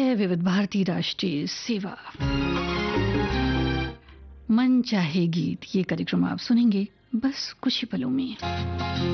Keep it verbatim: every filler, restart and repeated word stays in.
है विविध भारती राष्ट्रीय सेवा। मन चाहे गीत, ये कार्यक्रम आप सुनेंगे बस कुछ ही पलों में।